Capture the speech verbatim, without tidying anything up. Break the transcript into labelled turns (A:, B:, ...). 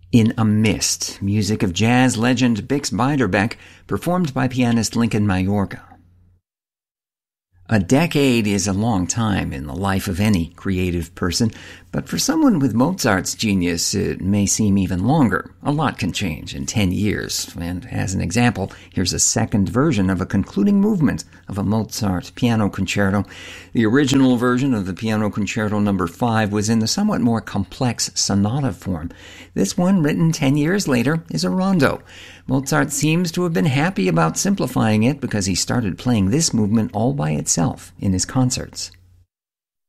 A: In a Mist, music of jazz legend Bix Beiderbecke, performed by pianist Lincoln Mayorga. A decade is a long time in the life of any creative person, but for someone with Mozart's genius, it may seem even longer. A lot can change in ten years, and as an example, here's a second version of a concluding movement of a Mozart piano concerto. The original version of the Piano Concerto number five was in the somewhat more complex sonata form. This one, written ten years later, is a rondo. Mozart seems to have been happy about simplifying it because he started playing this movement all by itself in his concerts.